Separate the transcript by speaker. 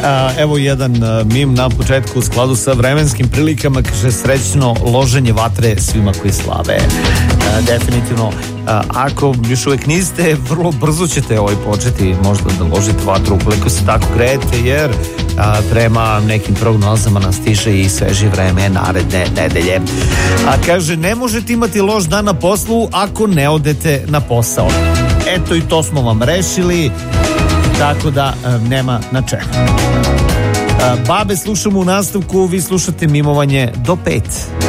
Speaker 1: Evo jedan mim na početku u skladu sa vremenskim prilikama, kaže srećno loženje vatre svima koji slave. Definitivno, ako još uvijek niste, vrlo brzo ćete početi možda da ložite vatru ukoliko se tako grejete, jer prema nekim prognozama nas stiže i sveže vreme naredne nedelje. Kaže, ne možete imati loš dan na poslu ako ne odete na posao. Eto, i to smo vam rešili, tako da nema na čemu. Babe slušamo u nastavku, vi slušate Mimovanje do 5.